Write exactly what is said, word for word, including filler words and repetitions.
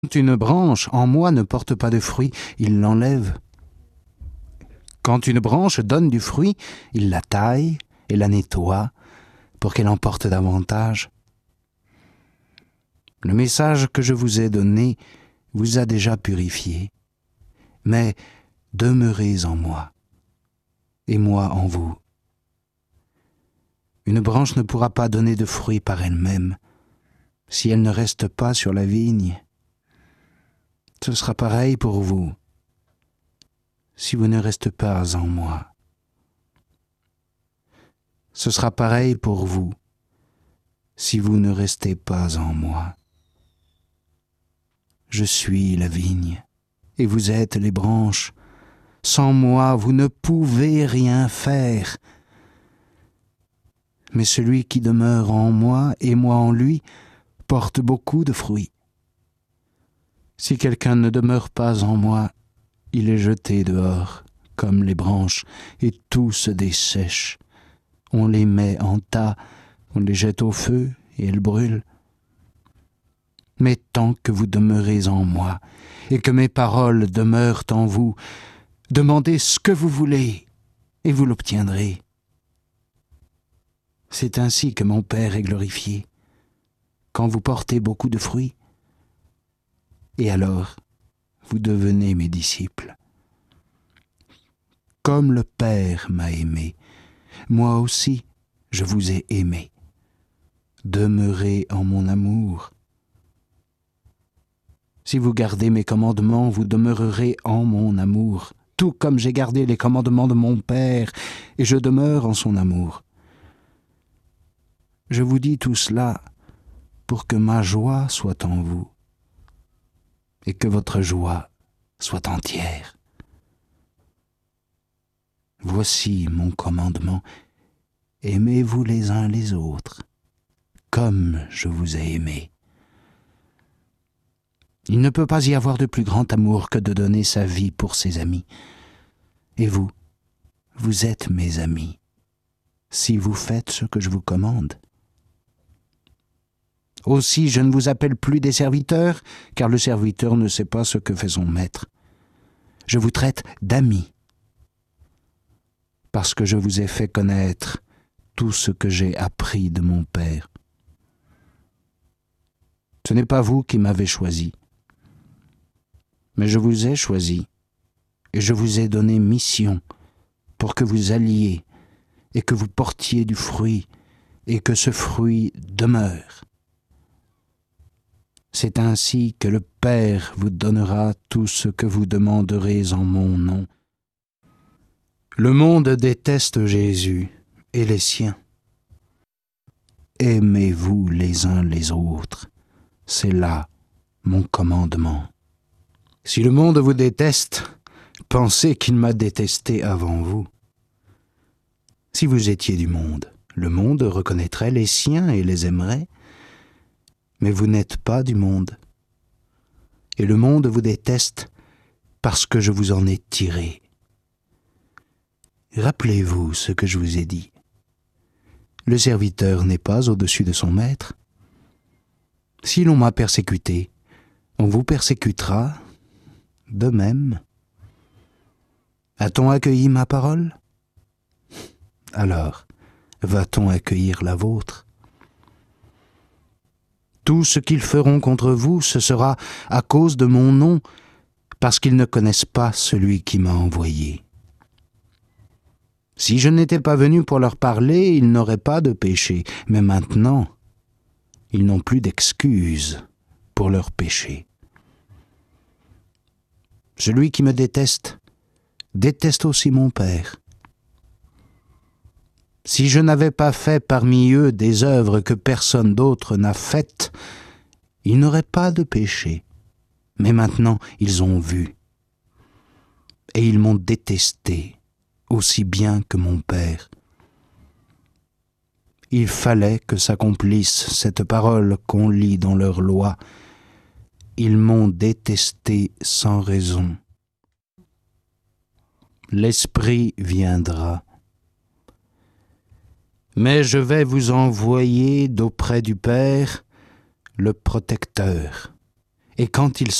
Quand une branche en moi ne porte pas de fruit, il l'enlève. Quand une branche donne du fruit, il la taille et la nettoie pour qu'elle en porte davantage. Le message que je vous ai donné vous a déjà purifié, mais demeurez en moi, et moi en vous. Une branche ne pourra pas donner de fruits par elle-même si elle ne reste pas sur la vigne. Ce sera pareil pour vous si vous ne restez pas en moi. Ce sera pareil pour vous si vous ne restez pas en moi. Je suis la vigne, et vous êtes les branches. Sans moi, vous ne pouvez rien faire. Mais celui qui demeure en moi et moi en lui porte beaucoup de fruits. Si quelqu'un ne demeure pas en moi, il est jeté dehors, comme les branches, et tout se dessèche. On les met en tas, on les jette au feu, et elles brûlent. Mais tant que vous demeurez en moi, et que mes paroles demeurent en vous, demandez ce que vous voulez, et vous l'obtiendrez. C'est ainsi que mon Père est glorifié, quand vous portez beaucoup de fruits. Et alors, vous devenez mes disciples. Comme le Père m'a aimé, moi aussi je vous ai aimé. Demeurez en mon amour. Si vous gardez mes commandements, vous demeurerez en mon amour, tout comme j'ai gardé les commandements de mon Père, et je demeure en son amour. Je vous dis tout cela pour que ma joie soit en vous, et que votre joie soit entière. Voici mon commandement, aimez-vous les uns les autres, comme je vous ai aimé. Il ne peut pas y avoir de plus grand amour que de donner sa vie pour ses amis. Et vous, vous êtes mes amis, si vous faites ce que je vous commande. Aussi, je ne vous appelle plus des serviteurs, car le serviteur ne sait pas ce que fait son maître. Je vous traite d'amis, parce que je vous ai fait connaître tout ce que j'ai appris de mon Père. Ce n'est pas vous qui m'avez choisi, mais je vous ai choisi, et je vous ai donné mission pour que vous alliez et que vous portiez du fruit, et que ce fruit demeure. C'est ainsi que le Père vous donnera tout ce que vous demanderez en mon nom. Le monde déteste Jésus et les siens. Aimez-vous les uns les autres, c'est là mon commandement. Si le monde vous déteste, pensez qu'il m'a détesté avant vous. Si vous étiez du monde, le monde reconnaîtrait les siens et les aimerait. Mais vous n'êtes pas du monde. Et le monde vous déteste parce que je vous en ai tiré. Rappelez-vous ce que je vous ai dit. Le serviteur n'est pas au-dessus de son maître. Si l'on m'a persécuté, on vous persécutera de même. A-t-on accueilli ma parole? Alors, va-t-on accueillir la vôtre? Tout ce qu'ils feront contre vous, ce sera à cause de mon nom, parce qu'ils ne connaissent pas celui qui m'a envoyé. Si je n'étais pas venu pour leur parler, ils n'auraient pas de péché, mais maintenant, ils n'ont plus d'excuse pour leur péché. Celui qui me déteste, déteste aussi mon Père. Si je n'avais pas fait parmi eux des œuvres que personne d'autre n'a faites, ils n'auraient pas de péché. Mais maintenant, ils ont vu. Et ils m'ont détesté, aussi bien que mon Père. Il fallait que s'accomplisse cette parole qu'on lit dans leur loi. Ils m'ont détesté sans raison. L'Esprit viendra. Mais je vais vous envoyer d'auprès du Père le protecteur, et quand il